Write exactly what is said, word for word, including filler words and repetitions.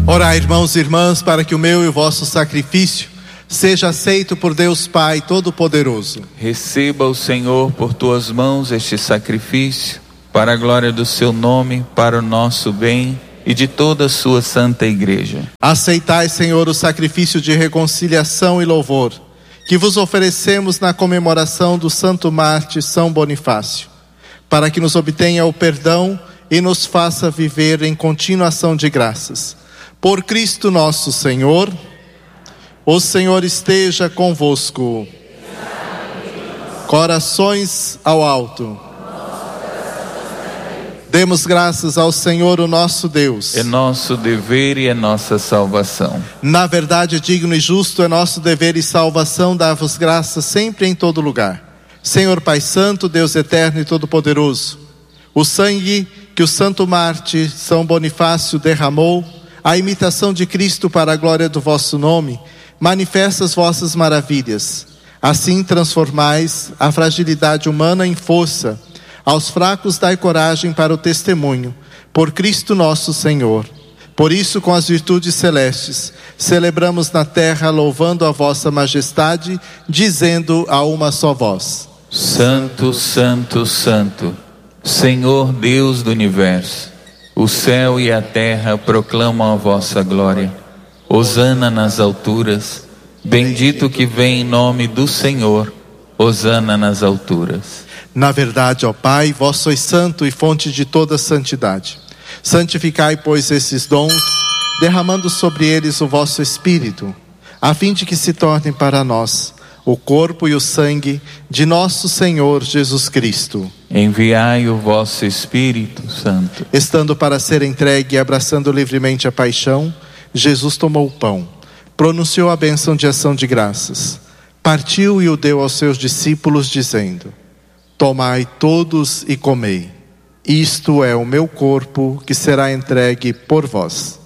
Orai, irmãos e irmãs, para que o meu e o vosso sacrifício seja aceito por Deus Pai Todo-Poderoso. Receba o Senhor por tuas mãos este sacrifício, para a glória do seu nome, para o nosso bem e de toda a sua santa igreja. Aceitai, Senhor, o sacrifício de reconciliação e louvor, que vos oferecemos na comemoração do Santo Mártir São Bonifácio, para que nos obtenha o perdão e nos faça viver em continuação de graças. Por Cristo nosso Senhor. O Senhor esteja convosco. Corações ao alto. Demos graças ao Senhor, o nosso Deus. É nosso dever e é nossa salvação. Na verdade, digno e justo é nosso dever e salvação dar-vos graças sempre em todo lugar. Senhor Pai Santo, Deus eterno e todo-poderoso, o sangue que o Santo Mártir São Bonifácio derramou, a imitação de Cristo para a glória do vosso nome, manifesta as vossas maravilhas. Assim transformais a fragilidade humana em força, aos fracos dai coragem para o testemunho, por Cristo nosso Senhor. Por isso, com as virtudes celestes, celebramos na terra louvando a vossa majestade, dizendo a uma só voz: Santo, Santo, Santo, Senhor Deus do universo, o céu e a terra proclamam a vossa glória. Hosana nas alturas, bendito que vem em nome do Senhor, hosana nas alturas. Na verdade, ó Pai, vós sois santo e fonte de toda santidade. Santificai, pois, esses dons, derramando sobre eles o vosso Espírito, a fim de que se tornem para nós o corpo e o sangue de nosso Senhor Jesus Cristo. Enviai o vosso Espírito Santo. Estando para ser entregue e abraçando livremente a paixão, Jesus tomou o pão, pronunciou a bênção de ação de graças, partiu e o deu aos seus discípulos, dizendo: Tomai todos e comei, isto é o meu corpo que será entregue por vós.